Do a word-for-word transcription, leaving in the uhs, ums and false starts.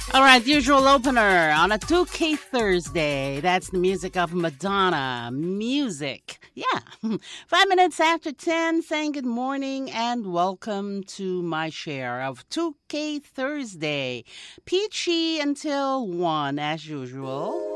All right, usual opener on a two K Thursday. That's the music of Madonna. Music. Yeah. Five minutes after ten, saying good morning and welcome to my share of two K Thursday. Peachy until one, as usual.